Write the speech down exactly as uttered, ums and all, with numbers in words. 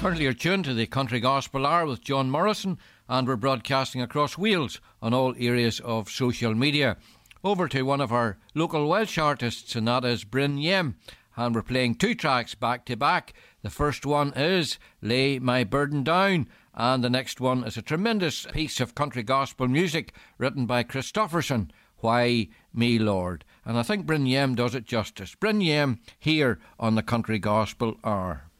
Currently you're tuned to the Country Gospel Hour with John Morrison, and we're broadcasting across Wales on all areas of social media. Over to one of our local Welsh artists, and that is Bryn Yem, and we're playing two tracks back to back. The first one is Lay My Burden Down, and the next one is a tremendous piece of country gospel music written by Christofferson, Why Me Lord. And I think Bryn Yem does it justice. Bryn Yem here on the Country Gospel Hour.